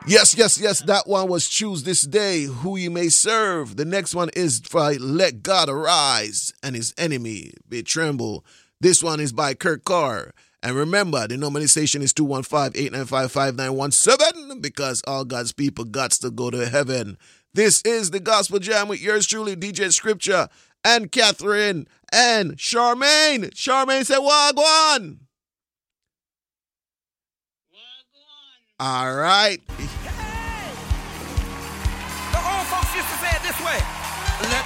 Yes. That one was Choose This Day, Who You May Serve. The next one is by Let God Arise and His Enemy Be Tremble. This one is by Kirk Carr. And remember, the nomination is 215-895-5917 because all God's people got to go to heaven. This is the Gospel Jam with yours truly, DJ Scripture, and Catherine, and Charmaine. Charmaine said, Wagwan. All right. Hey! The old folks used to say it this way. Let